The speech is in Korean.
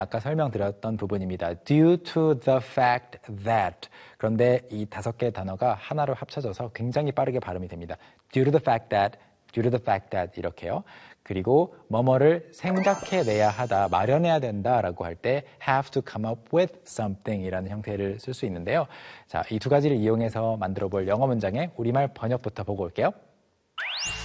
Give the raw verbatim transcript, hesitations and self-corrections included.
아까 설명드렸던 부분입니다. Due to the fact that. 그런데 이 다섯 개의 단어가 하나로 합쳐져서 굉장히 빠르게 발음이 됩니다. Due to the fact that, due to the fact that 이렇게요. 그리고 뭐뭐를 생각해내야 하다, 마련해야 된다라고 할 때 have to come up with something 이라는 형태를 쓸 수 있는데요. 자, 이 두 가지를 이용해서 만들어 볼 영어 문장의 우리말 번역부터 보고 올게요.